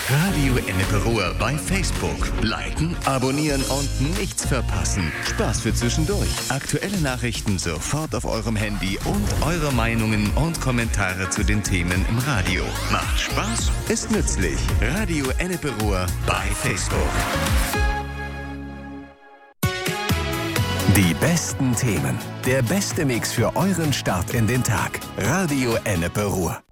Radio Ennepe-Ruhr bei Facebook. Liken, abonnieren und nichts verpassen. Spaß für zwischendurch. Aktuelle Nachrichten sofort auf eurem Handy und eure Meinungen und Kommentare zu den Themen im Radio. Macht Spaß, ist nützlich. Radio Ennepe-Ruhr bei Facebook. Die besten Themen. Der beste Mix für euren Start in den Tag. Radio Ennepe-Ruhr.